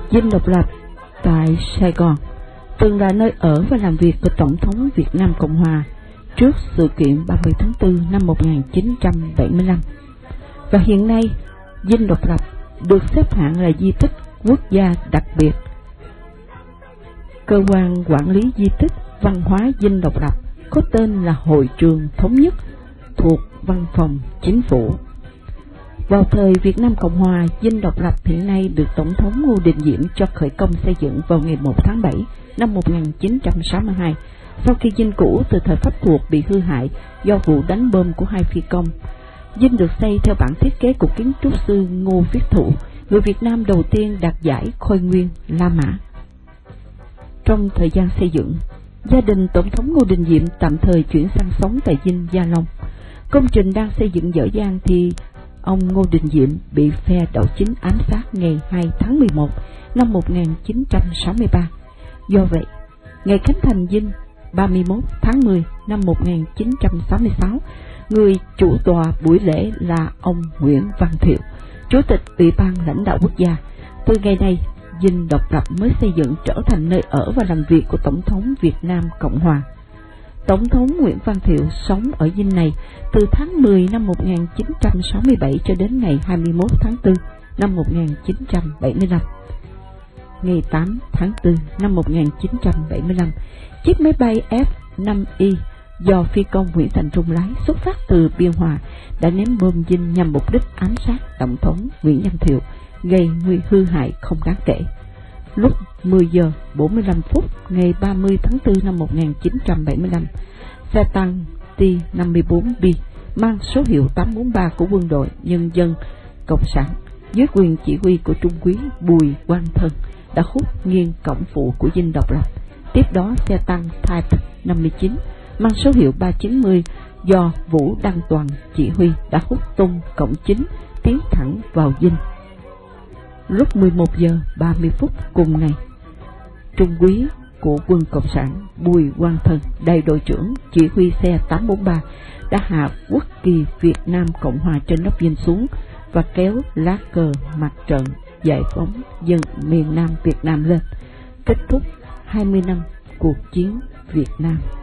Dinh Độc Lập tại Sài Gòn từng là nơi ở và làm việc của Tổng thống Việt Nam Cộng Hòa trước sự kiện 30 tháng 4 năm 1975. Và hiện nay, Dinh Độc Lập được xếp hạng là di tích quốc gia đặc biệt. Cơ quan quản lý di tích văn hóa Dinh Độc Lập có tên là Hội trường Thống nhất, thuộc Văn phòng Chính phủ. Vào thời Việt Nam Cộng Hòa, Dinh Độc Lập hiện nay được Tổng thống Ngô Đình Diệm cho khởi công xây dựng vào ngày 1 tháng 7 năm 1962, sau khi dinh cũ từ thời Pháp thuộc bị hư hại do vụ đánh bom của hai phi công. Dinh được xây theo bản thiết kế của kiến trúc sư Ngô Viết Thụ, người Việt Nam đầu tiên đạt giải Khôi Nguyên La Mã. Trong thời gian xây dựng, gia đình Tổng thống Ngô Đình Diệm tạm thời chuyển sang sống tại Dinh Gia Long. Công trình đang xây dựng dở dang thì ông Ngô Đình Diệm bị phe đảo chính ám sát ngày 2 tháng 11 năm 1963. Do vậy, ngày khánh thành dinh 31 tháng 10 năm 1966, người chủ tọa buổi lễ là ông Nguyễn Văn Thiệu, Chủ tịch Ủy ban Lãnh đạo Quốc gia. Từ ngày này, Dinh Độc Lập mới xây dựng trở thành nơi ở và làm việc của Tổng thống Việt Nam Cộng Hòa. Tổng thống Nguyễn Văn Thiệu sống ở dinh này từ tháng 10 năm 1967 cho đến ngày 21 tháng 4 năm 1975. Ngày 8 tháng 4 năm 1975, chiếc máy bay F-5I do phi công Nguyễn Thành Trung lái xuất phát từ Biên Hòa đã ném bom dinh nhằm mục đích ám sát Tổng thống Nguyễn Văn Thiệu, gây nguy hư hại không đáng kể. Lúc 10 giờ 45 phút ngày 30 tháng 4 năm 1975, xe tăng T-54B mang số hiệu 843 của Quân đội Nhân dân Cộng sản dưới quyền chỉ huy của Trung úy Bùi Quang Thân đã hút nghiêng cổng phụ của Dinh Độc Lập. Tiếp đó, xe tăng Type 59 mang số hiệu 390 do Vũ Đăng Toàn chỉ huy đã hút tung cổng chính, tiến thẳng vào dinh. Lúc 11 giờ 30 phút cùng ngày, Trung úy của quân Cộng sản Bùi Quang Thân, đại đội trưởng chỉ huy xe 843 đã hạ quốc kỳ Việt Nam Cộng Hòa trên nóc dinh xuống và kéo lá cờ mặt trận giải phóng dân miền Nam Việt Nam lên, kết thúc 20 năm cuộc chiến Việt Nam.